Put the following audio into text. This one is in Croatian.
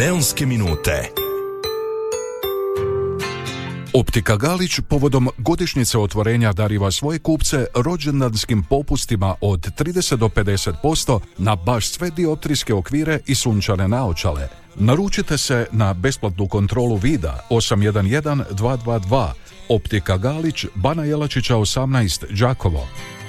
Neonske minute. Optika Galić povodom godišnjice otvorenja dariva svoje kupce rođendanskim popustima od 30 do 50% na baš sve dioptrijske okvire i sunčane naočale. Naručite se na besplatnu kontrolu vida 811 222 Optika Galić, Bana Jelačića 18, Đakovo.